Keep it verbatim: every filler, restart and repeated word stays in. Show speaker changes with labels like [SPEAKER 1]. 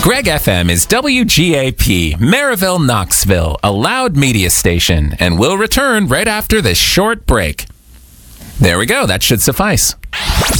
[SPEAKER 1] Greg F M is W G A P, Maryville, Knoxville, a loud media station, and will return right after this short break. There we go. That should suffice.